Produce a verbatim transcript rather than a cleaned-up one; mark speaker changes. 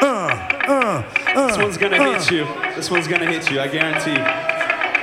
Speaker 1: Uh, uh, uh,
Speaker 2: this one's gonna
Speaker 1: uh.
Speaker 2: hit you. This one's gonna hit you, I guarantee.